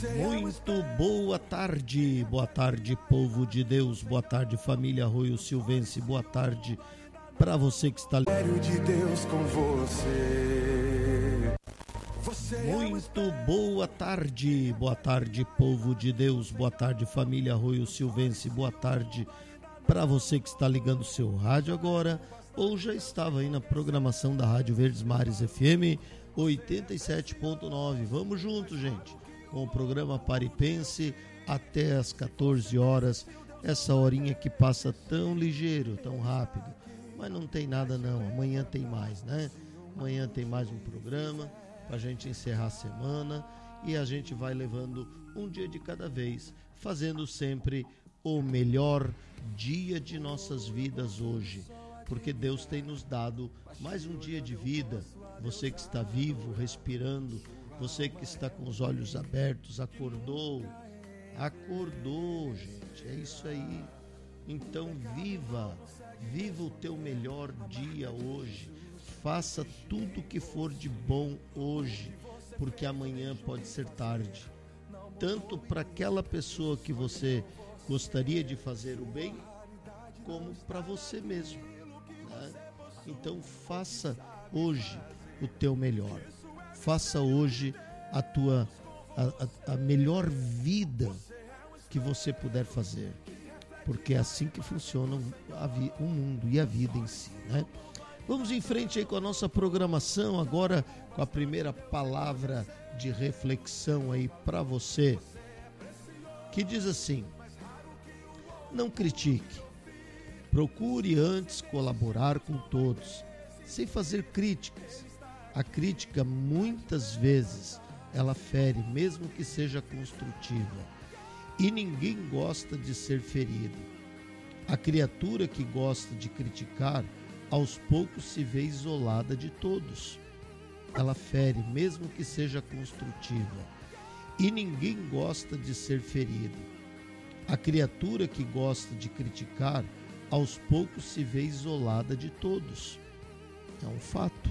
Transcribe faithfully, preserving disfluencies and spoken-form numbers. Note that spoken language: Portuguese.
Muito boa tarde, boa tarde, povo de Deus, boa tarde, família Arroio Silvense, boa tarde para você que está ligado. de Deus com você. Você Muito boa tarde, boa tarde, povo de Deus, boa tarde, família Arroio Silvense, boa tarde para você que está ligando o seu rádio agora ou já estava aí na programação da Rádio Verdes Mares F M oitenta e sete ponto nove. Vamos juntos, gente, com o programa Paripense até as quatorze horas, essa horinha que passa tão ligeiro, tão rápido, mas não tem nada não, amanhã tem mais, né? Amanhã tem mais um programa para a gente encerrar a semana e a gente vai levando um dia de cada vez, fazendo sempre o melhor dia de nossas vidas hoje, porque Deus tem nos dado mais um dia de vida. Você que está vivo, respirando, você que está com os olhos abertos, acordou, acordou, gente, é isso aí. Então viva, viva o teu melhor dia hoje, faça tudo que for de bom hoje, porque amanhã pode ser tarde, tanto para aquela pessoa que você gostaria de fazer o bem, como para você mesmo, né? Então faça hoje o teu melhor, faça hoje a tua a, a, a melhor vida que você puder fazer, porque é assim que funciona a vi, o mundo e a vida em si, né? Vamos em frente aí com a nossa programação agora, com a primeira palavra de reflexão aí para você, que diz assim: não critique, procure antes colaborar com todos, sem fazer críticas. A crítica muitas vezes ela fere, mesmo que seja construtiva, e ninguém gosta de ser ferido. A criatura que gosta de criticar, aos poucos se vê isolada de todos. Ela fere, mesmo que seja construtiva, e ninguém gosta de ser ferido. A criatura que gosta de criticar, aos poucos se vê isolada de todos. É um fato.